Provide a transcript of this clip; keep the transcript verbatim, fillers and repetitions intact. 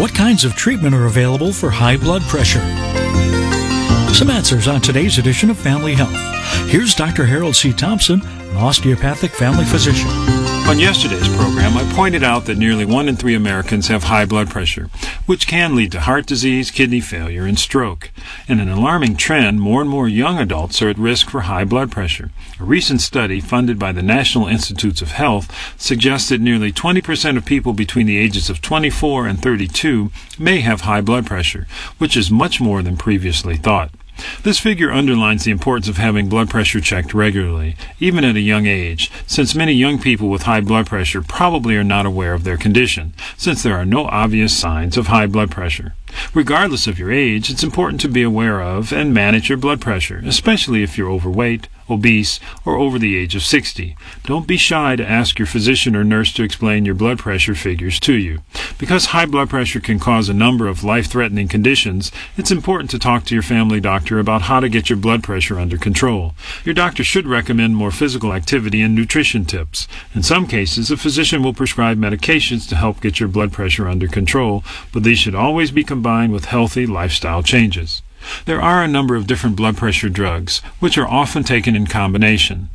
What kinds of treatment are available for high blood pressure? Some answers on today's edition of Family Health. Here's Doctor Harold C. Thompson, an osteopathic family physician. On yesterday's program, I pointed out that nearly one in three Americans have high blood pressure, which can lead to heart disease, kidney failure, and stroke. In an alarming trend, more and more young adults are at risk for high blood pressure. A recent study funded by the National Institutes of Health suggests that nearly twenty percent of people between the ages of twenty-four and thirty-two may have high blood pressure, which is much more than previously thought. This figure underlines the importance of having blood pressure checked regularly, even at a young age, since many young people with high blood pressure probably are not aware of their condition, since there are no obvious signs of high blood pressure. Regardless of your age, it's important to be aware of and manage your blood pressure, especially if you're overweight, obese, or over the age of sixty. Don't be shy to ask your physician or nurse to explain your blood pressure figures to you. Because high blood pressure can cause a number of life-threatening conditions, it's important to talk to your family doctor about how to get your blood pressure under control. Your doctor should recommend more physical activity and nutrition tips. In some cases, a physician will prescribe medications to help get your blood pressure under control, but these should always be combined with healthy lifestyle changes. There are a number of different blood pressure drugs, which are often taken in combination.